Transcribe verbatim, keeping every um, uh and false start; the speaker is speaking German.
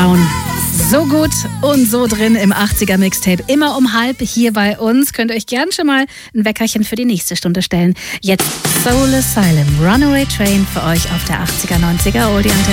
Brown. So gut und so drin im achtziger Mixtape. Immer um halb hier bei uns. Könnt ihr euch gern schon mal ein Weckerchen für die nächste Stunde stellen. Jetzt Soul Asylum, Runaway Train für euch auf der achtziger, neunziger Oldie Antenne.